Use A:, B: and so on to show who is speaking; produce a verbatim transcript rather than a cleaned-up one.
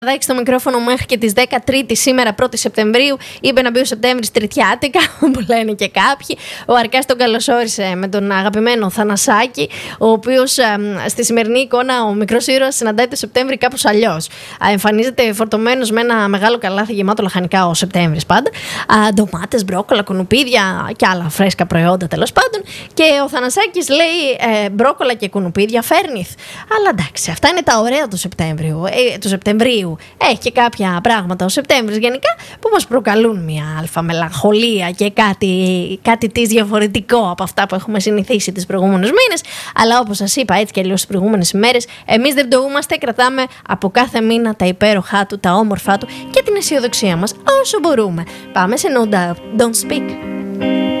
A: Δάξει το μικρόφωνο μέχρι και τις δεκατρείς σήμερα πρώτη Σεπτεμβρίου. Είπε να μπει ο Σεπτέμβρης Τριτιάτικα, που λένε και κάποιοι. Ο Αρκάς τον καλωσόρισε με τον αγαπημένο Θανασάκη, ο οποίος ε, στη σημερινή εικόνα ο μικρός ήρωας συναντάει το Σεπτέμβρη κάπως αλλιώς. Εμφανίζεται φορτωμένος με ένα μεγάλο καλάθι γεμάτο λαχανικά ο Σεπτέμβρης πάντα. Α, ντομάτες, μπρόκολα, κουνουπίδια και άλλα φρέσκα προϊόντα τέλος πάντων. Και ο Θανασάκης λέει ε, μπρόκολα και κουνουπίδια φέρνηθ. Αλλά εντάξει, αυτά είναι τα ωραία του Σεπτέμβριου. Ε, του Σεπτεμβρίου. Έχει και κάποια πράγματα ο Σεπτέμβρης γενικά που μας προκαλούν μια αλφα μελαγχολία και κάτι, κάτι της διαφορετικό από αυτά που έχουμε συνηθίσει τις προηγούμενους μήνες. Αλλά όπως σας είπα, έτσι και αλλιώς τις προηγούμενες ημέρες, εμείς δεν πτωούμαστε, κρατάμε από κάθε μήνα τα υπέροχά του, τα όμορφά του και την αισιοδοξία μας όσο μπορούμε. Πάμε σε No Doubt, Don't Speak.